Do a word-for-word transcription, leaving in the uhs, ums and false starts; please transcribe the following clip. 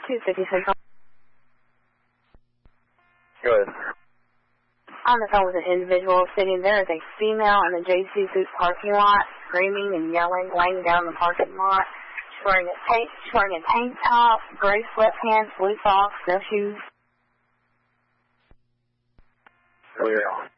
two fifty Central. Go ahead. On the phone with an individual sitting there is a female in the J C Suits parking lot, screaming and yelling, laying down in the parking lot. She's wearing a, ta- she's wearing a tank top, gray sweatpants, blue socks, no shoes. Clear.